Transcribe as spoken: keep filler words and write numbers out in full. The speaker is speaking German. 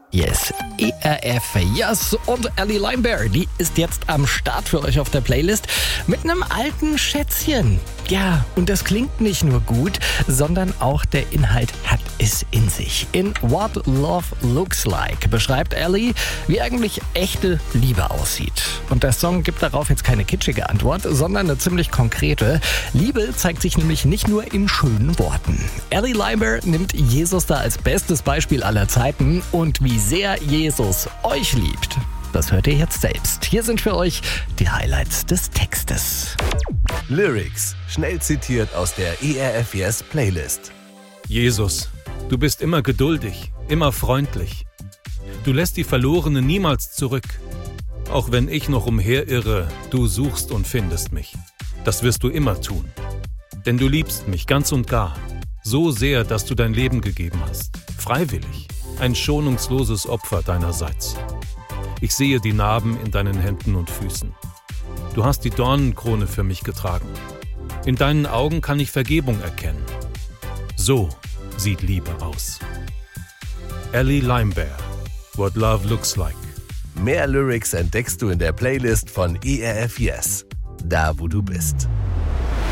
Yes, E R F, yes. Und Ellie Limebear, die ist jetzt am Start für euch auf der Playlist mit einem alten Schätzchen. Ja, und das klingt nicht nur gut, sondern auch der Inhalt hat es in sich. In What Love Looks Like beschreibt Ellie, wie eigentlich echte Liebe aussieht. Und der Song gibt darauf jetzt keine kitschige Antwort, sondern eine ziemlich konkrete. Liebe zeigt sich nämlich nicht nur in schönen Worten. Ellie Limebear nimmt Jesus da als bestes Beispiel aller Zeiten und wie sehr Jesus euch liebt, das hört ihr jetzt selbst. Hier sind für euch die Highlights des Textes. Lyrics, schnell zitiert aus der E R F Yes Playlist. Jesus, du bist immer geduldig, immer freundlich. Du lässt die Verlorenen niemals zurück. Auch wenn ich noch umherirre, du suchst und findest mich. Das wirst du immer tun. Denn du liebst mich ganz und gar. So sehr, dass du dein Leben gegeben hast. Freiwillig. Ein schonungsloses Opfer deinerseits. Ich sehe die Narben in deinen Händen und Füßen. Du hast die Dornenkrone für mich getragen. In deinen Augen kann ich Vergebung erkennen. So sieht Liebe aus. Ellie Limebear, What Love Looks Like. Mehr Lyrics entdeckst du in der Playlist von E R F Yes. Da, wo du bist.